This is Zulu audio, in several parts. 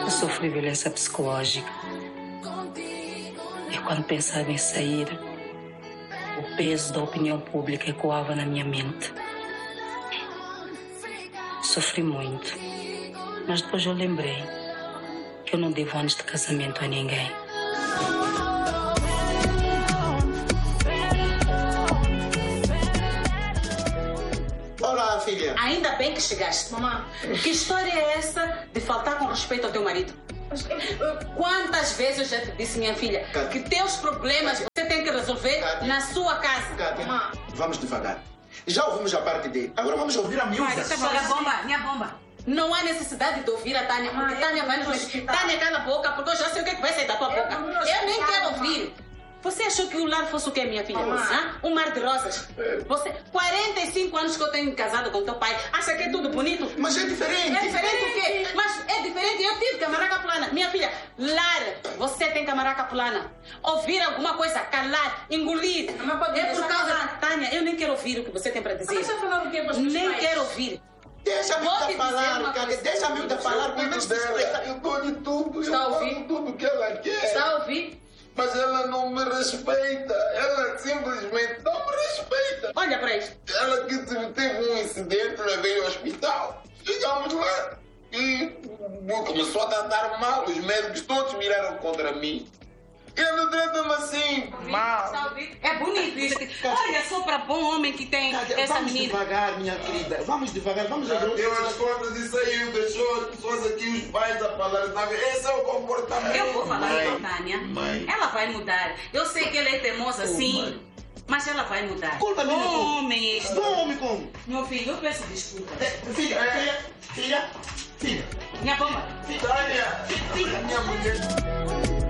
Eu sofri violência psicológica. E quando pensava em sair, o peso da opinião pública ecoava na minha mente. Sofri muito, mas depois eu lembrei que eu não devo anos de casamento a ninguém. Olá, filha. Ainda bem que chegaste. Mamãe, que história é essa de faltar com respeito ao teu marido? Quantas vezes eu já te disse, minha filha, que teus problemas você tem que resolver na sua casa. Kátia, vamos devagar. Já ouvimos a parte dele, agora vamos ouvir a miúda. Minha bomba. Não há necessidade de ouvir a Tânia, porque Tânia vai nos hospital. Tânia, cala a boca, porque eu já sei o que vai sair da tua boca. Eu nem quero ouvir. Você achou que o lar fosse o quê, minha filha? Um mar de rosas? Você, 45 anos que eu tenho casado com teu pai, acha que é tudo bonito? Mas é diferente. É diferente o quê? Mas é diferente, eu tive camaraca plana. Minha filha, lar, você tem camaraca plana. Ouvir alguma coisa, calar, engolir. É por causa da Tânia, eu nem quero ouvir o que você tem para dizer. Nem quero ouvir. Deixa a miúda falar, Kátia. Deixa a miúda falar. Eu dou de tudo. Está a ouvir? Eu faço tudo que ela quer. Está a ouvir? Mas ela não me respeita. Ela simplesmente não me respeita. Olha para isto. Ela que teve um incidente, levei ao hospital. Chegamos lá e começou a tratar mal. Os médicos todos viraram contra mim. Ele trata-me assim. Mal. É bonito isso. Olha só para bom homem que tem essa vamos menina. devagar, minha querida. Vamos devagar, vamos Já deu as contas e saiu, deixou as pessoas aqui, os pais a falar, sabe? Esse é o comportamento. Eu vou falar com a Tânia. Ela vai mudar. Eu sei que ela é teimosa, sim. Mas ela vai mudar. Culpa minha. Bom homem este. Bom homem como? Meu filho, eu peço desculpa. Filha. Minha bomba. Tânia, minha mulher.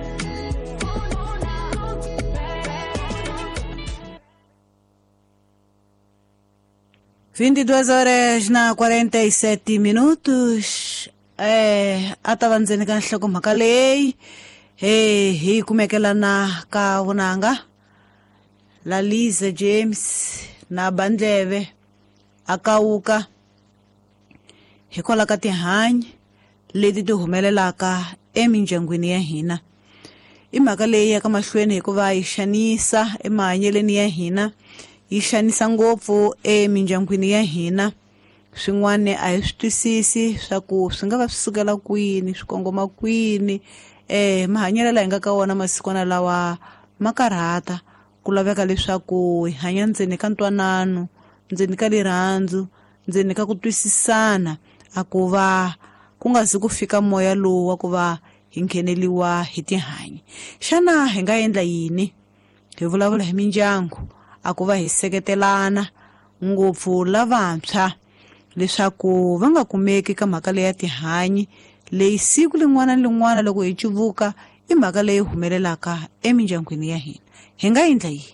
22h47. A ta va ndzeni ka nhlokomhaka leyi hi kumekelana ka vunanga la Lisa James na Bandleve akawuka hikwalaho ka tihanyi leti ti humelelaka emindyangwini ya hina. I mhaka leyi ya ka mahlweni hikuva yi xanisa emahanyeleni ya hina, yi xanisa ngopfu emindyangwini ya hina. Swin'wana a hi swi twisisi swa ku swi nga va swi sukela kwini, swi kongoma kwini. Mahanyelo laha hi nga ka wona masikwana lawa ma karhata. Ku laveka leswaku hi hanya ndzeni ka ntwanano, ndzeni ka rirhandzu, ndzeni ka ku twisisana, a ku va ku nga zi ku fika moya lowu wa ku va hi ngheneliwa hi tihanyi. Xana hi nga endla yini? Hi vulavula hi mindyangu, a ku va hi seketelana ngopfu lavantshwa leswaku va nga kumeki ka mhaka leyi ya tihanyi leyi siku lin'wana na lin'wana loko hi civuka i mhaka leyi humelelaka emindyangwini ya hina. Hi nga endla yini?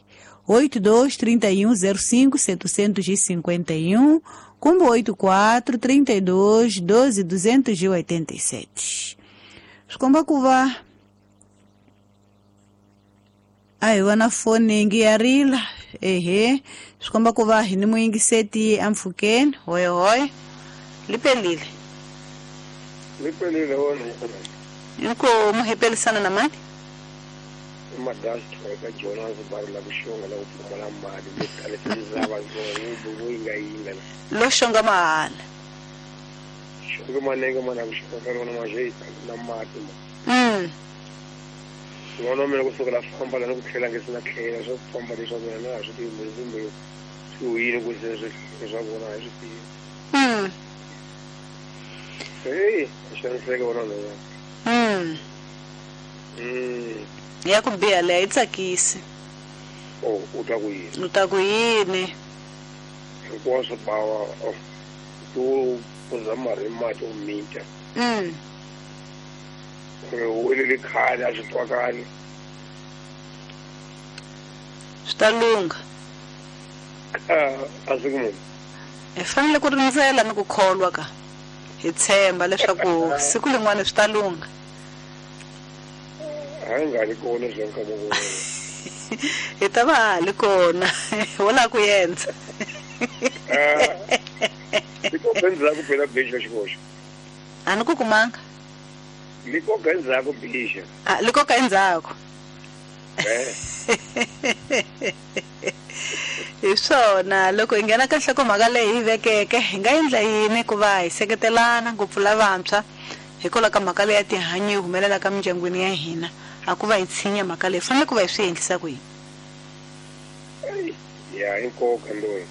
823105-751 kumbe 843212-287. Swi komba ku va a hi va na foni ngi ya rila. Swi komba ku va hi ni muyingiseti ampfhukeni. Hoye lipelile wona inkomu hi pelisana na mani madasi ka Jonas bari la kushonga la kupfumala mali lekale tizava zona uyingayinga lo xonga mahala shonga manenge mana kushonga karona majeita na mati Wona mina kusukela famba la nokuthlela ngesina khela so famba leswa mina na swi timuzimbe suyini kuze swa vona swi tivi xaniseka vona lo ya ku biha leyi yi tsakisi. U ta ku yini? Hinkwaswo bawa to kuza mari mati uminta wele khale a swi twakali swi ta lunga. A swi ku munhu hi fanele ku rindzela ni ku kholwa ka hi tshemba leswaku siku lin'wana swi ta lunga. hayi ngani kona swi nga mo hi ta va hali kona wo la ku yenza Iko benza ku phela bexo xikoxo a ni ku kumanga likoka endzhaku bilisha likoka endzhaku hi swona loko hi nghena ka nhlokomhaka leyi hi vekeke hi nga endla yini ku va hi seketelana ngopfu lavantshwa hikwalaho ka mhaka leyi ya tihanyi yi humelela ka mindyangwini ya hina a ku va hi tshinya mhaka leyi fanele ku va hi swi endlisa ku yini ya hi nkoka loyi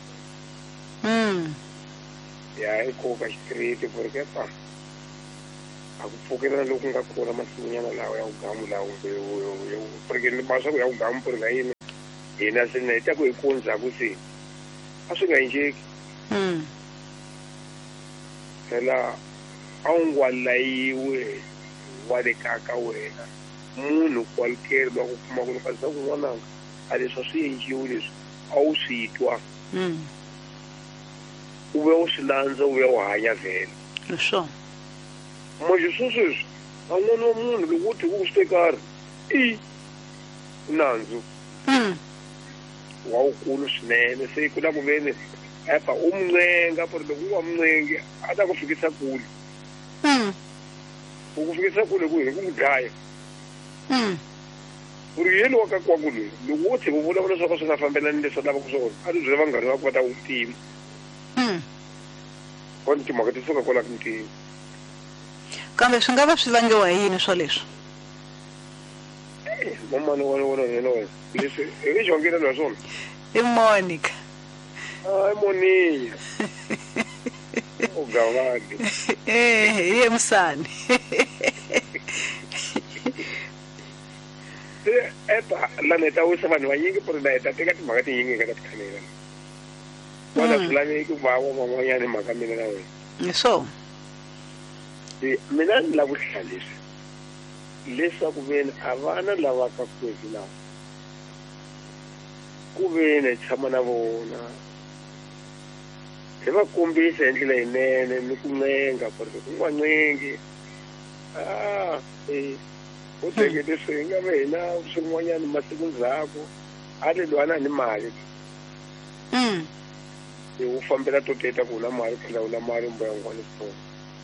ya hi nkoka xitiriti ku ri kepa a ku pfukelana loku nga kona masinyana lawa ya ugamu lawa porque ni basa ku ya ugamu por nga yini hina se ne ta ku ikonza ku se a swi nga endleki phela a ungwalayiwe wa le kaka wena munhu kwalukeri lwa ku kuma ku ni fasa ku n'wananga a leswi swi endliwe leswi a wu swi twa u ve u swi landza u ya u hanya vhele swo manje sweswi a n'wana wa munhu loko u tlhe ku swi karhi nandzu wa wukulu swinene se ku na ku ve ni epa u mncenga por loko u nga mncengi a ta ku fikisa kule u ku fikisa kule ku hi ku n'wi dlaya ku ri yeni wa ka kwaku loyi loko wo tlhe u vulavula swa ka swi nga fambelani leswi a lavaka swona a ti byela vanghani va ku va ta wu tima kona timhaka ti suka kwala kuntima kambe swi nga va swi vangiwa hi yini swo leswi mamani wona yena wena leswi hi xongela na swona i Monica ai Monia o gawadi hi ye Musani epa la neta wisa vanhu vanyingi por la neta teka timhaka tinyingi ka tikhanela wala swi laveki ku va van'wanyani mhaka mina na wena so mina ni lava ku hlaya leswaku veni a vana lava ka kwezi lawa ku veni tshama na vona hi va kombisa hi ndlela yinene ni ku ncenga porque ku nga ncengi u tekete swi nga ve hina swin'wanyana masiku ndzhaku a le lwana ni mali u fambela to teta ku na mali phela u na mali mboya n'wana swona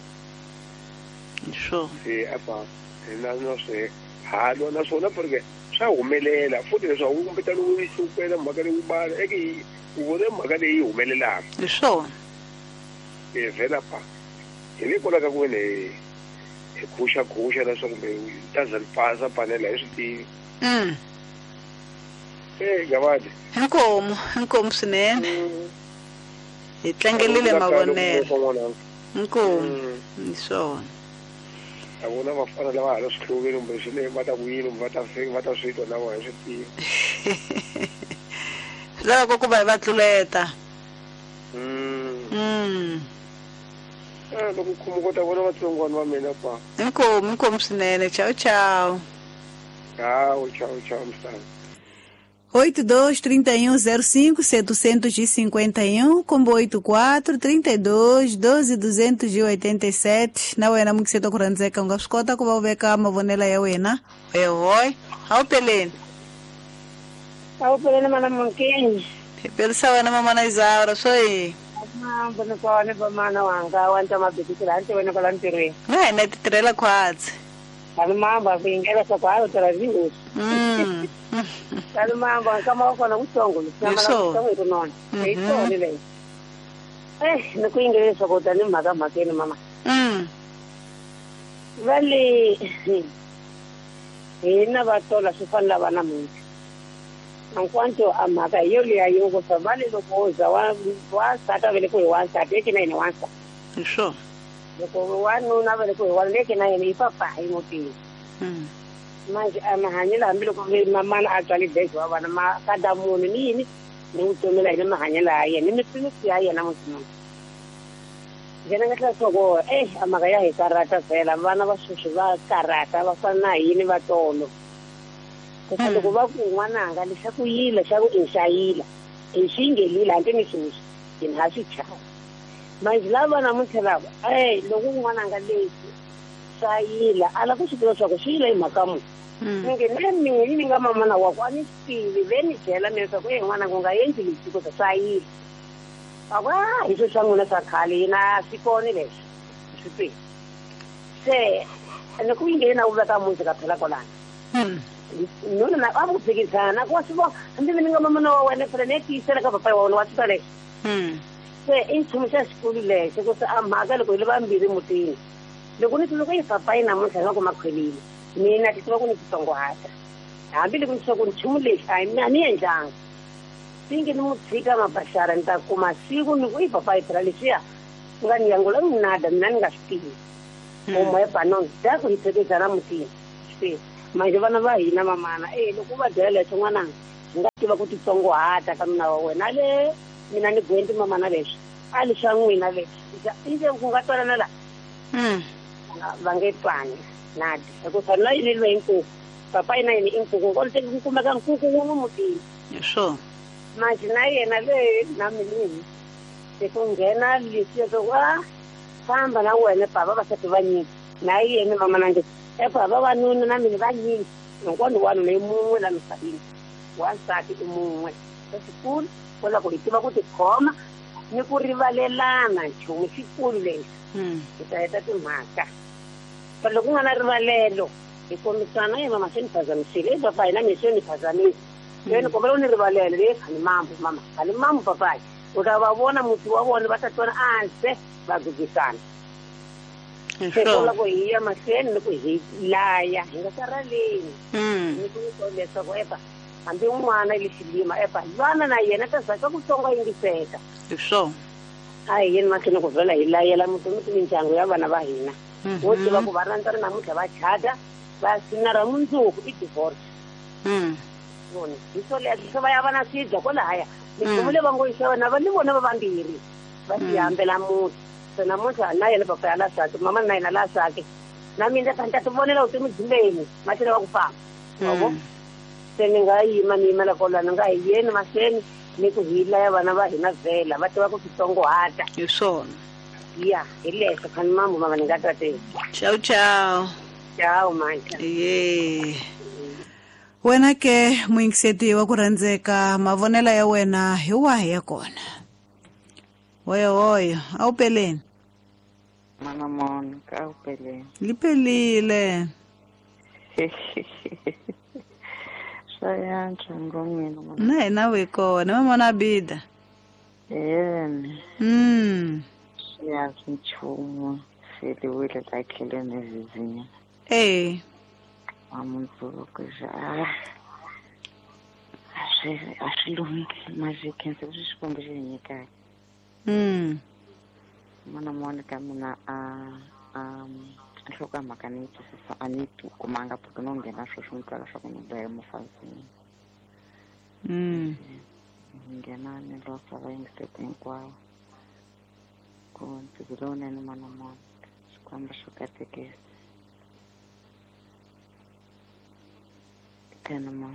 sure se apa na swi halwa naswona porque swa humelela futhi leswaku u kumbeta loko yi hlupela mhaka leyi u mbala eke u vone mhaka leyi humelelaka sure vhela pa hi le kola ka ku veni hi khuxa leswaku kumbe doesn't pasa panela hi swi tivi gavadi inkomu swinene hi tlangelile mavonelo inkomu hi swona a vona vafana lava hala swihloveni kumbe swi le va ta ku yini va ta swi twa na vona hi swi tivi lava ku va hi va tluleta loko khumuko ta vona vatsongwana va mina pa inkomu swinene ciao ciao msana 823105-751 combo 84-32-12-287 na wena mukiseta ku rhandzeka u nga swi kota ku va u veka mavonelo ya wena ehoy a wu peleni mana Monkeni hi pelisa wena mamana Izaura swo yi mambo ni kone va mana wanga wa ntama bikisela ante wena kwala ntirhweni na hina titirhela khwatsi ani mambo vingela swa kwayo tira riwo ani mambo kama wako na utongo nisema na utongo ito nona ito ni le ni ku ingelesa ko tani mhaka makeni mama vale hina va tola swi fanela vana muti ankwanto amhaka hiyo leya yoko sa vale loko uza wa sata vele ku hi wansati leki na yini wansati sure loko wanuna vele ku hi wa leki na yini hi papa hi mutini manje mahanyelo hambi loko mamana a tswale bese wa vana ma kada munhu ni yini ni vutomela hi mahanyelo ya yena ni mipimisi ya yena mutinini njena nga tlhela soko amhaka ya hi karata vhela vana va sweswi va karata va fana na hini va tolo kutani loko va ku n'wananga lexa ku yila xa ku inxayila i xingelila hanti ni sweswi yini ha swi chava manje lava namuntlha lava loko n'wananga lexi swa yila a lava ku swi tiva swa ku swi yila hi mhaka munhu nge ni nga mamana wako a ni swi tivi ve ni byela mi leswaku n'wananga u nga endli leswi kuta swa yila a ku hi swilo swa n'wina swa khale yina swi koni leswi swi tivi se ene ku ingena u veka muti ka phela kolana nona na amuphikisana kwasibo ndimi ninga mama no wena frene ki sele ka papa wona watsale se intsumisa sikulu lese ko sa amhaka loko ile vambiri mutini loko ni loko yi papa ina mutlha na ku makhwelile mina ti tiva ku ni tsongwata hambi loko ni soko nchumu lexi a ni endlanga singi ni mutshika mabashara ni ta kuma siku ni ku yi papa yi phela leswiya nga ni yangola nada mina ni nga swi tivi moya panon da ku hitekezana mutini se manje vana va hina mamana loko va byela leswi n'wananga ni nga tiva ku titsongohata ka mina wa wena le mina ni gwendi mamana leswi a le swa n'wina leswi inje ku nga twanana la va nge twani nadi hikuva na yini lwe inkuku papa ina yini inkuku ngolite ku kumeka nkuku wun'we mutini sure manje na yena le na milini se ku nghena leswiya swo famba na wena baba vasati vanyingi na yena mama nange baba vanuna na mina vanyingi hinkwani wanuna i mun'we la misaveni wansati i mun'we esikulu kola ku hi tiva ku tikhoma ni ku rivalelana nchumu xikulu lexi hi ta heta timhaka but loko ku nga na rivalelo hi kombisana mama se ni phazamisile papa hina mi se ni phazamile ni kombela u ni rivalele leyi khani mambo mama khani mambo papayi u ta va vona muti wa vona va ta twana anse va gugisana se kola ku hi ya mahlweni ni ku hi laya hi nga saraleni ni ku ni leswaku hambi n'wana le xilima lwana na yena ta zaka ku tsonga yingiseka a hi yeni mahlweni ku vhela hi layela muti mindyangu ya vana va hina wo tiva ku va rhandza ri namuntlha va chata va sinara mundzuku i divorce vona hi swo leswo va ya va na swidya kwalahaya minchumu leyi va ngo yixa wena va ni vona va vambirhi va tihambela muti se namuntlha na yena papa ya lasati mama na yena lasati na mina ta ti vonela vutomi byileni mahlweni va ku famba vavo se ni nga yima ni yimela kwala ni nga hi yeni mahlweni ni ku hila ya vana va hina vhela va tiva ku titsongohata hi swona ya hi leswo khani mambo mama ni nga tateni ciao manja wena ke muyingiseti wa ku rhandzeka mavonelo ya wena hi wahi ya kona hoyo a wu peleni mana mona ka wu peleni li pelile swa yantswa ngomina na hina we kona mamona bida siyazi nchumu seliwile lakheleni ezizinya amundzuku a swi lunghile manje khensa leswi xikombo xi hi nyikaka mana mona ka mina nhloko ya mhaka ni yi twisisa a ni yi kumanga porque no nghena swo swi n'wi twala swa ku ni bohe mufazini nghena ni losa vayingiseti hinkwavo ku ntsiku lowunene mana mona xikwembu xo katekisa kana mona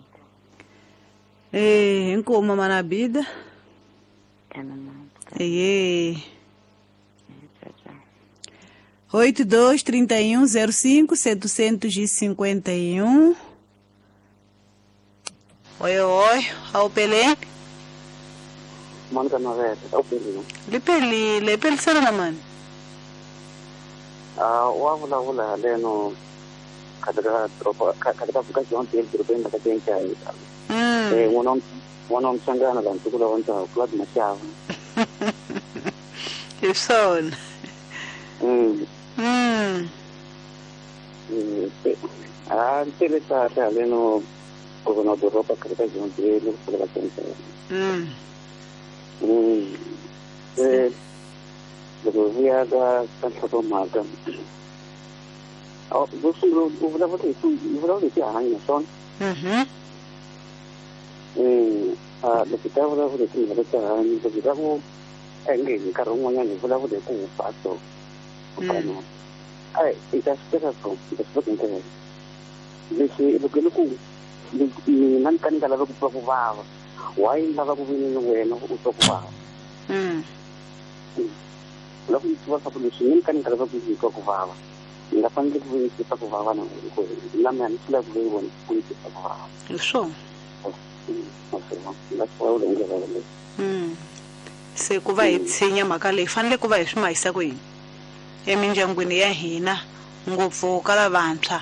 inkomu mama na bida kana mona 823105-751. Oi, a wu peleni mani ka navele a wu pelini li pelisana na mani wa vulavula haleno khadi ka fika jonte edorobeni la ka Kenkaya n'wana wa Mhlangana la nsuku lawa ntshaku Club Mashava hi swona ntele kahle haleno governor doroba khadi ka jonte le ku pfula ka Kenkaya loko vuya ka nhlokomhaka vo sungula u vulavula hi tihanyi swona loko ta vulavula hi timhaka ta hanyi loko ta ku a hi nge hi nkarhi wun'wanyana hi vulavula hi ku hupa so kana hi ta swi teka so hi ta swi veka ndlela leswi loko ni ku mina ni ka ni nga lavi ku twa ku vava why ni lava ku vinini wena u twa ku vava loko ni tiva swaku leswi ni ka ni nga lava ku twa ku vava ni nga fanele ku vinisa ku vava na mina ni swi lava ku vona ku vinisa ku vava hi swona se ku va hi tshinya mhaka leyi fanele ku va hi swi mahisa ku yini emindyangwini ya hina ngopfu ka lavantshwa.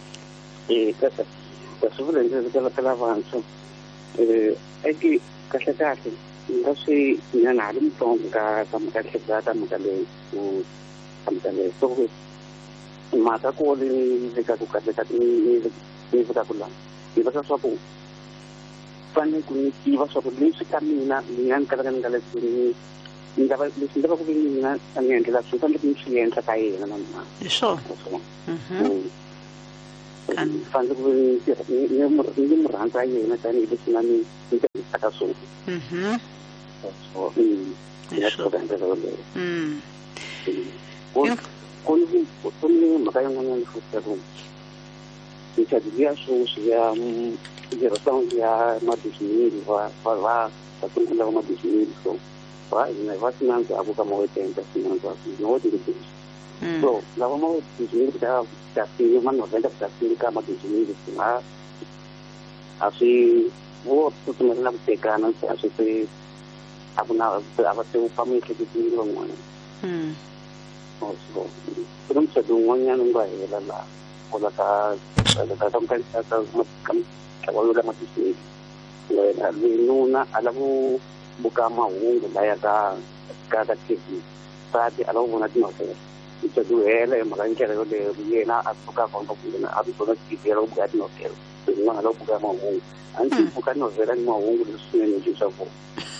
Kasi vula ndzi ka lavantshwa eke kahle nga swi nyana hali mutsongo ka hlekata mhaka leyi so mhaka ko le ka ku kahle ni vuka ku lama ni va swa ku fanele ku ni tiva swa ku leswi ka mina ni kalaka ni nga leswi ni nga va leswi ndzi va ku mina a ni endlela swi fanele ku ni swi endla ka yena na mina hi swona fanele ku ni mu rhandza yena tanihileswi na ni tirhisaka swona so ya swi kota ndlela yoleyo ku ni mhaka yin'wanyana futhi ku nchadi liya swi ya tirhisana ya madisney va sungula va madisney so va sinanzi a vuka mawetenda sinanzi no tirhisa so lava madisney ta fini manovenda ta fini ka madisney sina a swi vo tsutsumela ku tekana a swi a va te family ke ti ngwana so kuma mtsado n'wanyana nga hela la kola ka yola matisini wena nuna alavu buka mahungu laya ka TV sati alavu vona tinovela mtsado hela emakandlela yoleyo yena a suka komba kuna a vona TV alavu buka tinovela nuna alavu buka mahungu anti buka novela ni mahungu leswinene leswi swa vona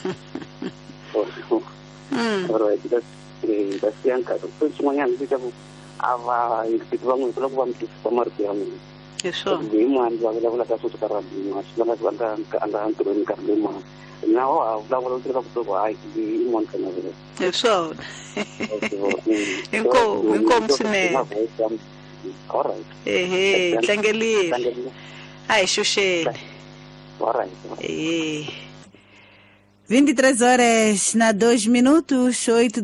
that's young kat swin'wanyana ndzi ta ku a va van'wini ku la ku va mitwisisa marito ya mina hi swona hi mani va vulavula ka swo ka rabini swi lava ku anga ntirhweni nkarhi leyi mani nawo a vulavula u tirhaka kutoku hayi i mani ka navela hi swona inkomu swinene tlangelile a hi xuxeni 23 horas na 2 minutos,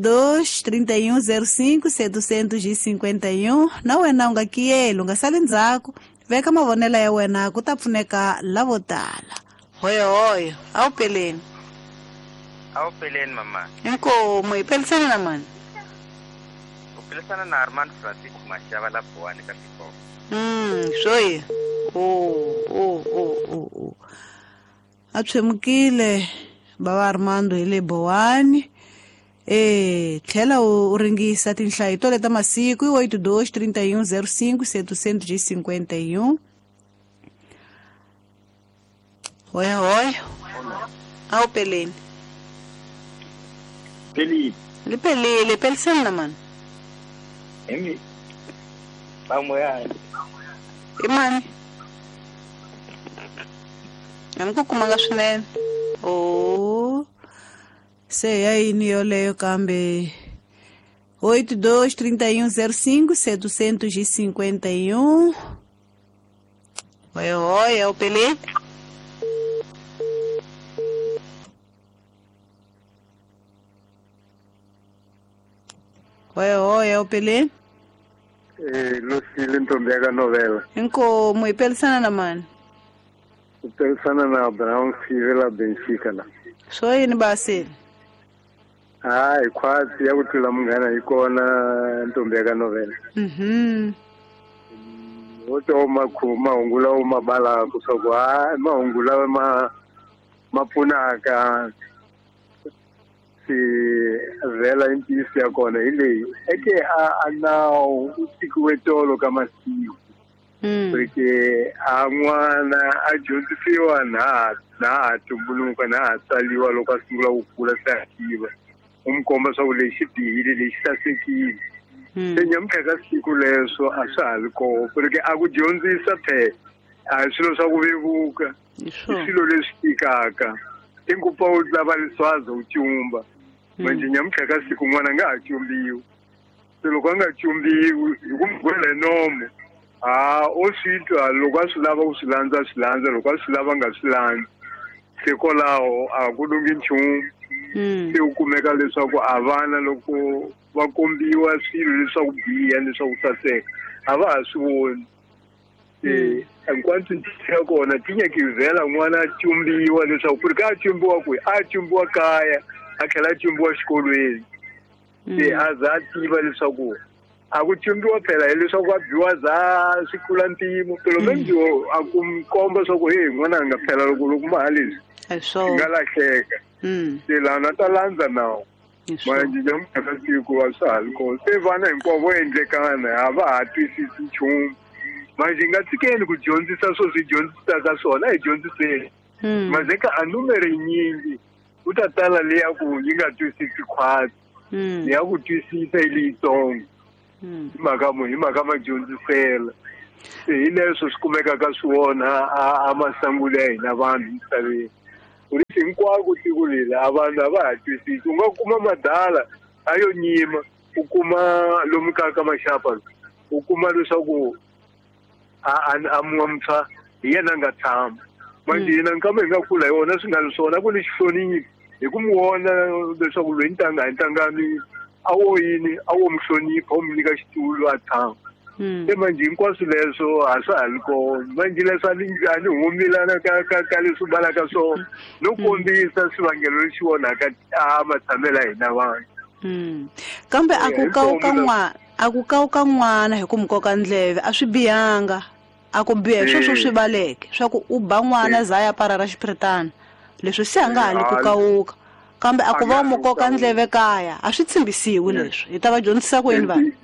82-3105-751. Na wena unga kiyeli, unga sali ndzhaku, veka mavonela ya wena ku ta pfuneka lavo tala. Hoyo, a wu peleni. A wu peleni mama. Inkomu, hi pelisana na mani? U pelisana na Armand Francis Mashava la Boani ka Sipho. Swoyi. A tshwemukile. Baba Armando hi le Boani tlhela u ringisa tinhlayo to leta masiku 82-3105-751 hoya a wu peleni li pelile pelisana na mani i mani a ni ku kumanga swinene se ya yini yoleyo kambe 82-3105-751 hoya u peleni hoya u peleni Lucille ntombi ya ka novela inkomu hi pelisana na mani u pelisana na Brown Sivela Benfica la swo yini basile hayi khwati ya ku tlula munghana hi kona ntombi ya ka novela wo to mahungu lawa ma balaka swa ku hayi mahungu lawa ma pfunaka si vhela intisi ya kona hi leyi eke a nawu u sikiwe tolo ka masiku porque a n'wana a dyondzisiwa na ha tumbuluka na ha tsaliwa loko a sungula ku kula se a tiva u mi komba swa ku lexi bihile lexi sasekile se nyamutlha ka siku leswo a swa ha ri koho porque a ku dyondzisa a hi swilo swa ku vevuka i swilo leswi tikaka i ngopfa u lava liswaza u cumba manje nyamutlha ka siku n'wana a nga ha cumbiwi se loko a nga cumbiwi hi ku mi gwela nomo o swi twa loko a swi lava ku swi landza a swi landza loko a swi lava a nga swi landzi se kolaho a ku lungi nchumu se u kumeka leswaku a vana loko va kombiwa swilo leswaku biha leswaku saseka a va ha swi voni se hinkwato ya kona ti nyakivhela n'wana a cumbiwa leswaku ku ri ka a cumbiwa kwihi a cumbiwa kaya a tlhela a cumbiwa xikolweni se a za a tiva leswaku akutyundiwa phela hileswaku va biwa za swi kula ntimo pelo menjo a ku komba swa ku hey n'wananga phela loko ma leswi nga lahleka se lana ta landza nawu manje jamphela siku wa swa halko se vana hinkwavo endlekana a va ha twisisi nchumu manje nga tshikeni ku dyondzisa swo swi dyondzisaka swona hi dyondziseni mazeka a numero yinyingi u ta tala leya ku yi nga twisisi khwati ya ku twisisa hi leyitsongo hi mhaka madyondzisela se hi leswo swi kumekaka swi wona a masangulo ya hina vanhu misaveni ku ri hinkwako tiko leri a vanhu a va ha twisisi u nga kuma madala a yo nyima u kuma lomu ka maxapa u kuma leswaku a muntshwa hi yena a nga tshama manje hina nkama hi nga kula hi wona swi nga ri swona ku ni xihloniphi hi ku n'wi vona leswaku loyi ntangani a wo yini a wo muhlonipha u mi nyika xitulu a tshama se manje hinkwaswo leswo a swa ha ri kona manje leswo a ni humilana ka leswi balaka swona no kombisa swivangelo leswi vonaka a matshamela hina vanhu kambe a ku kawuka n'wana hi ku mi koka ndleve a swi bihanga a ku biha hi sweswo swi baleke swa ku u ba n'wana za ya para ra xiphiritana leswi se a nga hali ku kawuka kambe a ku va mu koka ndleve kaya a swi tshembisiwi leswi hi ta va dyondzisa ku yini vanhu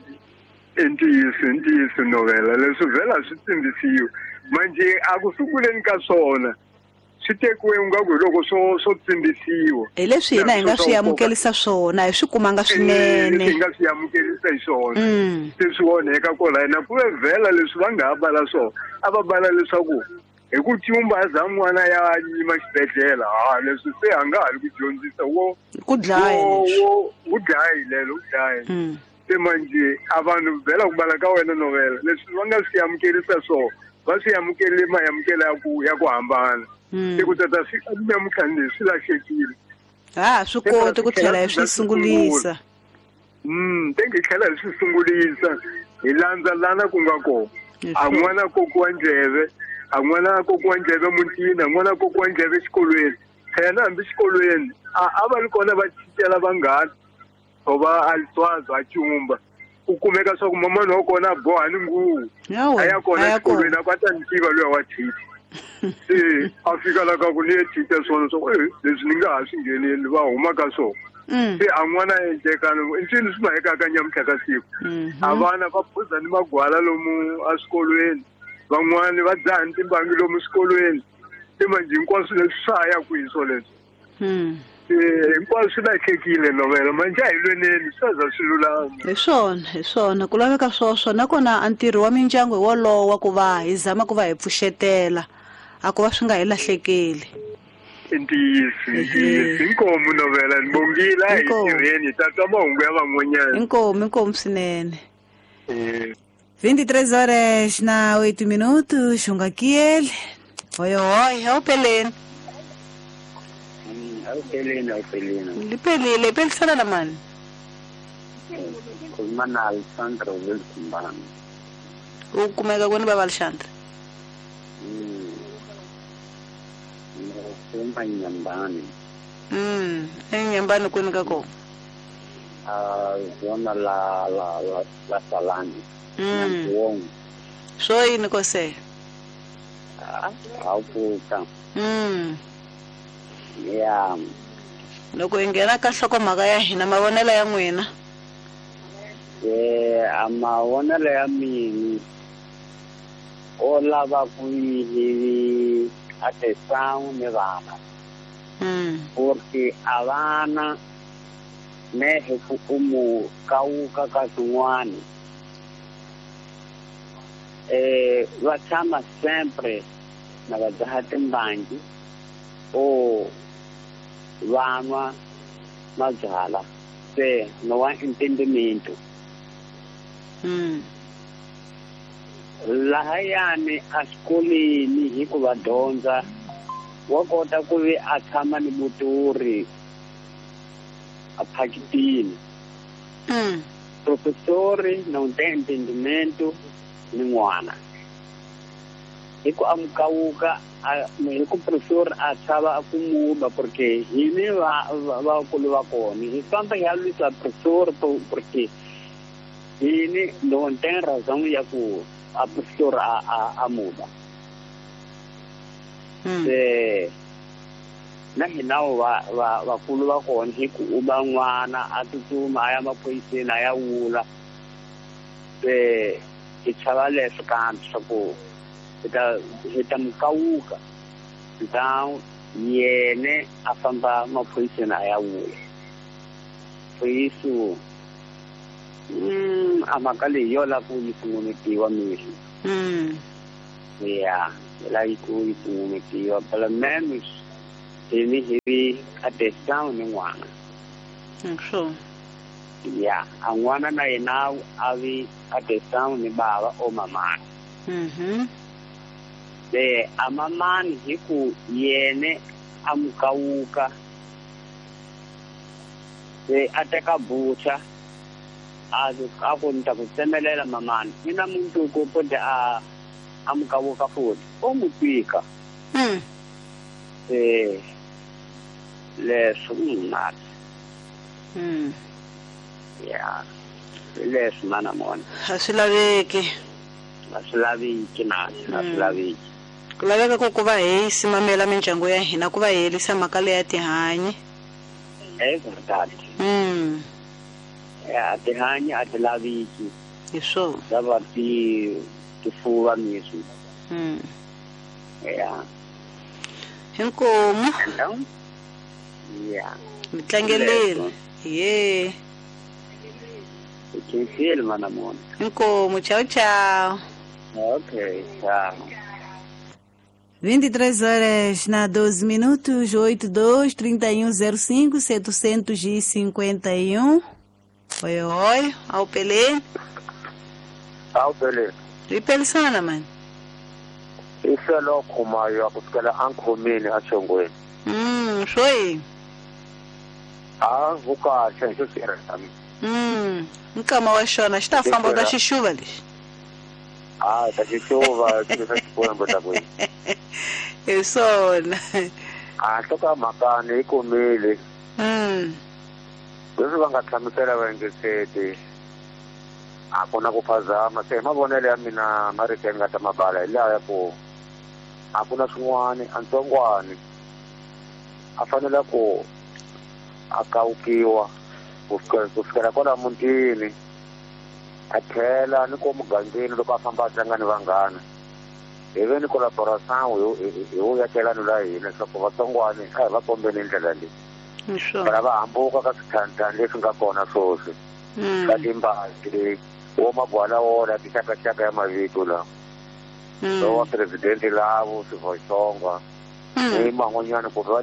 ntiyiso novela leswi vhela swi tshembisiwi manje a ku sunguleni ka swona swi tekiwe ungaku hi loko swo tshembisiwa hi leswi hina hi nga swi amukelisa swona hi swi kumanga swinene hi nga swi amukelisa hi swona se swi onheka kola hina ku ve vhela leswi va nga ha bala swona a va bala leswaku hi ku tyumba za n'wana ya yima xibedhlele leswi se a nga ha ri ku dyondzisa ku dlaya wu dlayi lelo u dlayi se manje a vanhu vhela ku bala ka wena novela leswi va nga swi amukelisa swona va swi amukele mayamukelo ya ku hambana se ku tata swi nyamutlhani leswi lahlekile swi koti ku tlhela hi swi sungulisa tenge hi tlhela hi swi sungulisa hi landza lana ku nga kona a n'wana kokiwa ndleve a n'wana kokiwa ndleve mutini a n'wana kokiwa ndleve exikolweni phela hambi xikolweni a va ri kona va chicela vanghana o va aliswazo a cumba ku kumeka swa ku mamani wa kona a boha ni nguvu a ya kona exikolweni a kwata ni tiva luya wa thiti se a fika la ka ku ni ye thita swona swa leswi ni nga ha swi ngheneli va huma ka swona se a n'wana a endlekana i ncini swi ma ekaka nyamutlha ka siku a vana va phuza ni magwala lomu a swikolweni van'wani va dzaha ni timbangi lomu swikolweni se manje hinkwaswo leswi swa ya kwihi swo leswo hinkwaswo swi lahlekile novela manje a hi lweneni swa za swi lulama hi swona ku laveka swoswo nakona a ntirho wa mindyangu hi wolowo wa ku va hi zama ku va hi pfuxetela a ku va swi nga hi lahlekeli ntiyisi inkomu novela ni bongile a hi tirheni hi tatwa mahungu ya van'wanyana inkomu swinene 23 horas na 8 minutos Xungakiele hoy a u peleni lipelile ipelisana na mani khuluma na Alessandro Wilkumbani u kumeka kwini baba Alexandre khuluma Nyambani enyambani kwini ka kona zona la Salani Wong swo yini ko se haupuka ya loko hi nghena ka nhlokomhaka ya hina mavonelo ya n'wina a mavonelo ya mini o lava ku yihi a tesangu ni vana porque a vana mehe ku umu kawuka ka swin'wani va tshama sempre na va dzaha timbangi o vanwa mabyala se no wa entendimento lahayani a xikolweni hi ku va dyondza wa kota ku ve a tshama ni mutori a phakitini professori non tem entendimento ni n'wana hi ku amukawuka hi ku professor a tshava ku muba porque hini vakulu va kona hi famba hi ya lwisa professor porque ini lo nteng razong ya ku apostol a muda se na hinao wa kulu wa kona hi ku uba ngwana a tutsuma ya maphoyiseni ya wula se ke tshaba le sekampi sa ku hita mukawuka ntawu yene a famba maphoyiseni ya wula phoyisu amaka leyi yo la ku yi pfunetiwa mihlo ya la yi ku yi pfunetiwa parliament ini hivi atesang ni ngwana so ya angwana na yena avi atesang ni baba o mama de amamani hiku yene amkawuka de ateka bucha akunta kutsemelela mamani mina muntu ko pode amkawuka futhi omupika leswo not ya leswo mana mona asilaveki ku laveka ku va hi simamela mindyangu ya hina ku va hi helisa mhaka leyi ya tihanyi verdade ya tihanyi a ti laveki hi swona lava tifuva miswi ya inkomu ya mitlangeleli ye ikinsile mana mona inkomu ciao ciao okay ciao 23 horas na 12 minutos 82 3105 751 oi ao Pelé ripele sana mani Isso louco, Maio, porque ela ancomine a chongwe. Foi. Vou cá, sem sucesso também. Nunca mais chora, está falando da chuva ali. Da chuva, que você põe botar coisa. Eu sou. Toca macana e comele. Isso vai gastar muito era que se akona kuphazama se mavonele ya mina mariteni nga ta mabala hilaha ya ku a ku na swin'wana antsongwana a fanele ku a kawukiwa ku fikela kwala mutini a tlhela ni ko mugangeni loko a famba a tlanga ni vanghana hi ve ni collaboration hi wu yakelani la hina leswaku vatsongwani a hi va kombeni ndlela leyi kala va hambuka ka swithanithani leswi nga kona swoswi ka timbati wo magwala wona tixakaxaka ya mavito lawa lowu wa presidente lavo swivoxonga ni man'wanyana ku va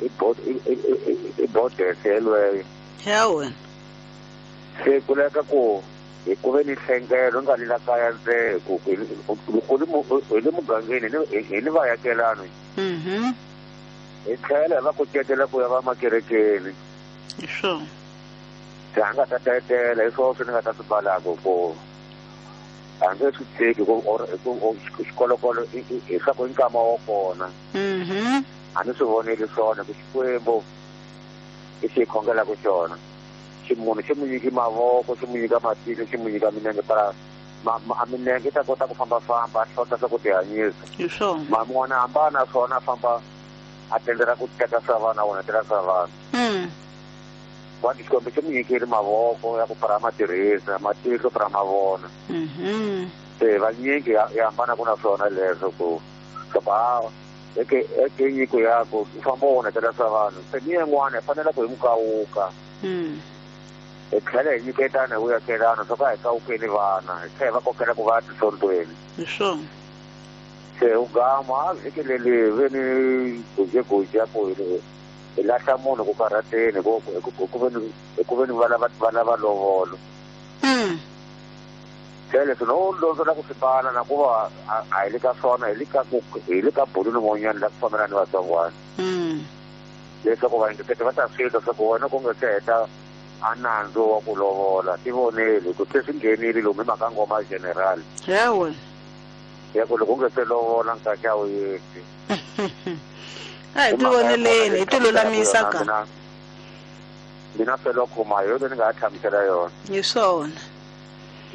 i bodese yelweyo ya wena se ku leka ku hi ku ve ni nhlengelo ni nga lela kaya ntsee ku hi le mugangeni hi ni vayakelano hi tlhela hi va kucetela ku ya va makerekeni hi swona se a nga ta tetela hi swona swi ni nga ta swi balaka ku a nge swi tshiki xikolokolo hi swa ku i nkama wa kona a ni swi voneli swona ku Xikwembu i xi hi khongelaka xona munhu xi mu nyiki mavoko xi mu nyika matihlo xi mu nyika milenge para milenge ta kota ku fambafamba a hlota swa ku tihanyisa man'wana hambana swona a famba a tendela ku teka swa vana wona tela swa vana wani Xikwembu xi mu nyikile mavoko ya ku para matirhisa matihlo para mavona se vanyingi hi hambana ku na swona leswo ku swa eke nyiko yako u famba wona tela swa vanhu se ni yin'wana hi fanele ku hi mukawuka hi tlhela hi nyiketana hi vuyakelana swo ka hi kawukeli vana hi tlhela hi va kokela ku va tisontweni hi swona se u gama a vhiki leli ve ni gujeguja ku hi lahla munhu ku karhateni ku ve ni va lava lovolo se leswi no londzela ku swi bala na ku va a hi le ka swona hi le ka bulu nin'wanyana la ku fambela ni vatsongwana leswaku vayingiseti va ta swita swa ku wena ku nge se heta a nandzu wa ku lovola ti voneli ku tlhe swi nghenile lomu hi mhaka ngoma general ya wena ya ku loko u nge se lovola nkaxa a wu yeti a hi ti voneleni hi ti lulamisa ka mina felo khoma yo ni nga hlamusela yona hi swona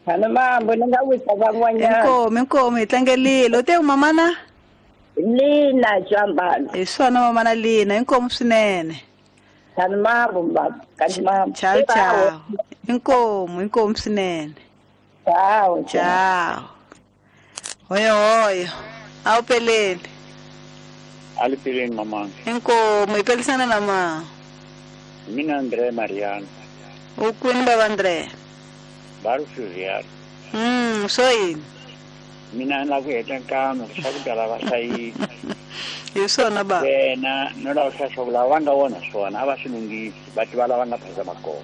Kana mambo ni nga wisa van'wanyana. Inkomo hi tlangelile. U te mama na? Lina Jambana. Hi swona mama na Lina, inkomo swinene. Kana mambo baba, kana mambo. Ciao. Inkomo swinene. Ciao. Hoyo. Awu peleni. Alipeleni mama. Inkomo ipelisana na ma. Mina Andre Mariano. Ukwini baba Andre. Baru Furiar. Soyi. Mina la kuheta nkama kusakudala vasayi. Yisona ba. Wena nola usasokula wanga wona swona abasilungisi bathi balava nga phasa makoko.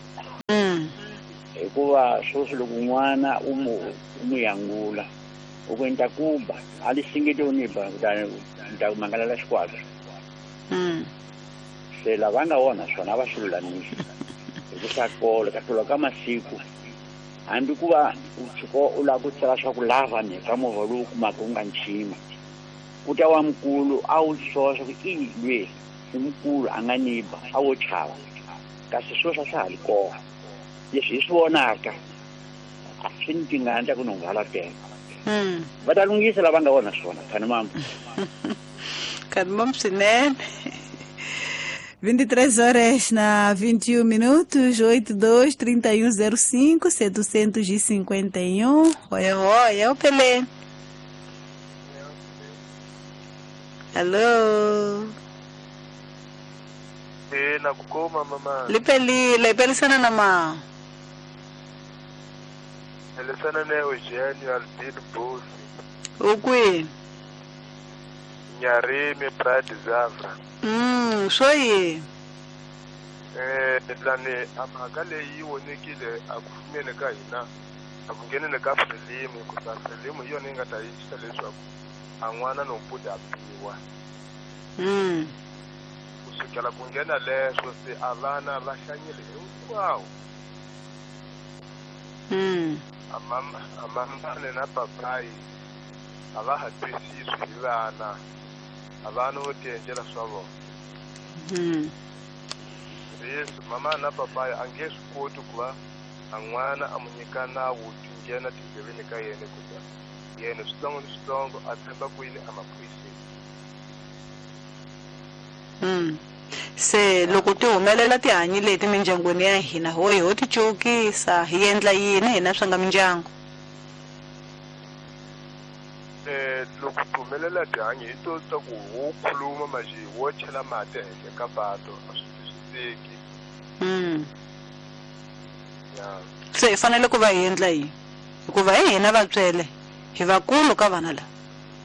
Hikuva sweswi loko n'wana u mu yangula ukwenta kuba alisingete uniba nta kumangalela xikwata. Se lava nga wona swona va swilulamisi hikusakolo katolo ka masiku hambi ku va utshiko u lava ku tsala swa ku lava ni ka movha lowu kumaka u nga nchima u ta wa mkulu a wu sola swa ku lwe i mkulu a nga niba a wo chava kasi sweswo swa ha ri kona leswi hi swi vonaka a swi ni tingana ta ku nunghala teka va ta lungisa lava nga vona swona khani mama khani mama swinene 23 horas na 21 minutos, 82-3105 751. Oi, o Pelé. Alô. Na kukoma mama. Lipeli sana na ma. Ele sana ne Eugênio Albino Bussi. Ukwi. Nyarimi Prade Zavra. Soyi. Lani amhaka leyi wonekile akufumene ka hina akunghenele ka filimu hikuva filimu hi yona yi nga ta yisa leswaku an'wana nomputi a biwa kusukela ku nghena leswo se a vana va hlanyile hinkwawo amamane na papayi a va ha twisiswi hi vana a vana vo tiendlela swa vona Yesu mama na papaya a nge swi koti ku va a n'wana a mu nyika nawu tinghena tindleveni ka yena kuza yena switsongo ni switsongo a tshemba kwini a maphoyiseni. Se loko ti humelela tihanyi leti mindyangwini ya hina ho ti cukisa hi endla yini hina swi nga mindyangu loko ti humelela tihanyi hi to ta ku wo khuluma maji wo chela mati ehenhla ka pato a swi twisiseki se hi fanele ku va hi endla yini hikuva hi hina vatswele hi vakulu ka vana lava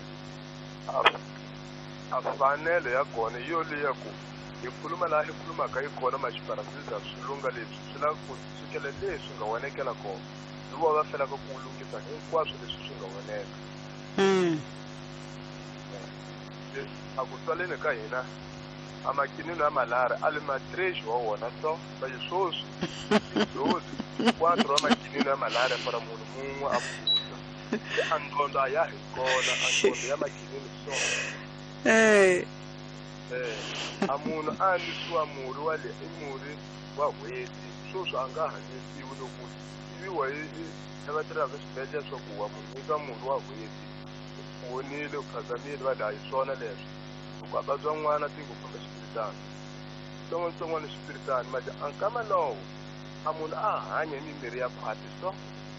a fanele ya kona yo leya ku hi khuluma laha hi khulumaka hi kona maxiparasisa swilunga leswi swi la ku sukela leswi nga wonekela kona hi vo va felaka ku lungisa hinkwaswo leswi swi nga woneka a ku tswaleni ka hina a makinini ya malara a le matreji wa wona so va yi swoswi dozi 4 wa makinini ya malara para munhu mun'we a pfuza a nqondo a ya hi kona a nqondo ya makinini so a munhu a nisiwa murhi wa le i murhi wa hweti swoswi a nga hanyisiwi loko iviwa hi vatirhaka swibedhlele swa ku wa munhu nyika murhi wa hweti vonile ukhazamile va la hi swona leswi loko a vabya n'wana ti ngo famba xipiritani tsongotsongwana xipiritani mati a nkama lowo a munhu a hanya hi mimirhi ya khwati so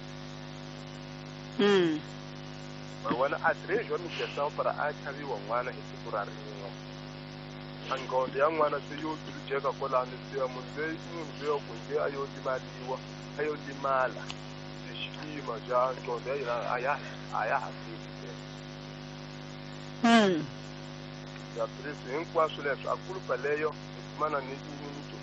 ma vona adresi wa mikesa para a chaviwa n'wana hi siku ra rin'we a nqondo ya n'wana se yo tsulujeka kwalani se ya munhu loyi ku nge a yo limaliwa a yo limala hi xiyimo xa nqondo ya yena a ya ha fiki ya presi hinkwaswo leswi a kulupa leyo hi kumana ni